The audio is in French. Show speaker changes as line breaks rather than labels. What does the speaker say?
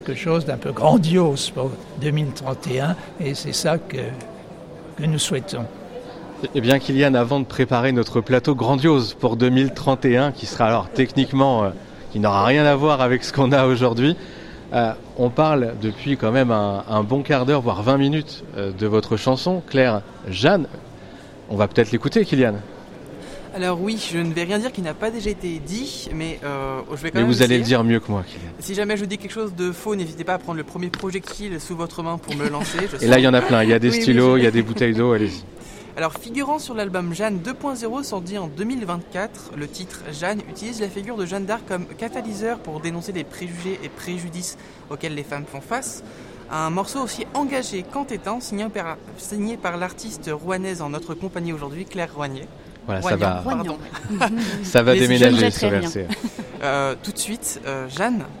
Quelque chose d'un peu grandiose pour 2031 et c'est ça que nous souhaitons.
Eh bien Kylian, avant de préparer notre plateau grandiose pour 2031, qui sera alors techniquement, qui n'aura rien à voir avec ce qu'on a aujourd'hui, on parle depuis quand même un bon quart d'heure, voire 20 minutes de votre chanson, Claire Jeanne. On va peut-être l'écouter, Kylian.
Alors oui, je ne vais rien dire qui n'a pas déjà été dit, mais je vais quand même
vous allez
essayer.
le dire mieux que moi, Kylian.
Si jamais je dis quelque chose de faux, n'hésitez pas à prendre le premier projectile sous votre main pour me le lancer.
Et là, il y en a plein. Il y a des stylos, il y a des bouteilles d'eau, allez-y.
Alors, figurant sur l'album Jeanne 2.0 sorti en 2024, le titre Jeanne utilise la figure de Jeanne d'Arc comme catalyseur pour dénoncer les préjugés et préjudices auxquels les femmes font face. Un morceau aussi engagé qu'entêtant, signé par l'artiste rouennaise en notre compagnie aujourd'hui, Claire Roignet.
Voilà,
Roignan,
ça va déménager
sur
RCF.
Tout de suite, Jeanne.